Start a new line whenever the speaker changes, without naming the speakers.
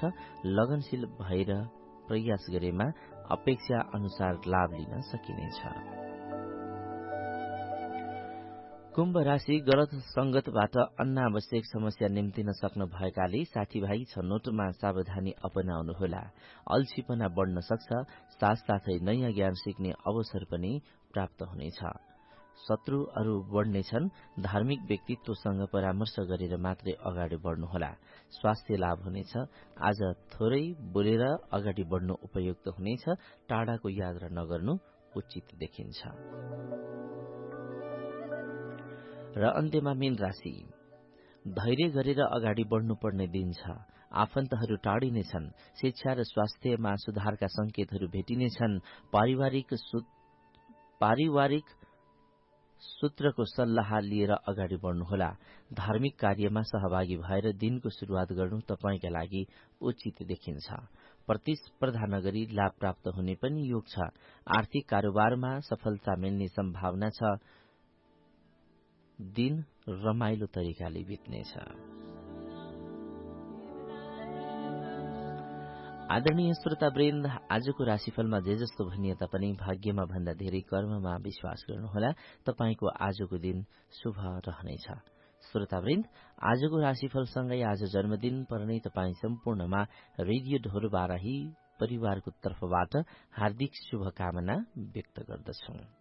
लगनशील भएर प्रयास गरेमा अपेक्षा अनुसार लाभ लिन सकिनेछ। कुम्भ राशि गलत संगतबाट अनावश्यक समस्या निम्तिन सक्न भएकाले साथीभाइ छनौटमा सावधानी अपनाउनुहोला। अल्छीपना बढ्न सक्छ। साथसाथै नयाँ ज्ञान सिक्ने अवसर पनि प्राप्त हुनेछ। शत्रुहरू बढ्नेछन्। धार्मिक व्यक्तित्वसँग परामर्श गरेर मात्रै अगाडि बढ्नुहोला। स्वास्थ्य लाभ हुनेछ। आज थोरै बोलेर अगाडि बढ्नु उपयुक्त हुनेछ। टाढाको यात्रा नगर्नु उचित देखिन्छ। र अन्त्यमा मीन राशि धैर्य गरेर अगाडि बढ्नुपर्ने दिन छ। आफन्तहरू टाढिनेछन्। शिक्षा र स्वास्थ्यमा सुधारका संकेतहरू भेटिनेछन्। पारिवारिक सूत्रको सल्लाह लिएर अगाडि बढ्नुहोला। धार्मिक कार्यमा सहभागी भएर दिनको शुरूआत गर्नु तपाईका लागि उचित देखिन्छ। प्रतिस्पर्धा नगरी लाभ प्राप्त हुने पनि योग छ। आर्थिक कारोबारमा सफलता मिल्ने सम्भावना छ। दिन रमाइलो तरिकाले बित्नेछ। आदरणीय श्रोतावृन्द, आजको राशिफलमा जे जस्तो भनिए तापनि भाग्यमा भन्दा धेरै कर्ममा विश्वास गर्नुहोला। तपाईको आजको दिन शुभ रहनेछ। श्रोतावृन्द, आजको राशिफलसँगै आज जन्मदिन पर्ने तपाई सम्पूर्णमा रेडियो ढोर बाराही परिवारको तर्फबाट हार्दिक शुभकामना व्यक्त गर्दछौं।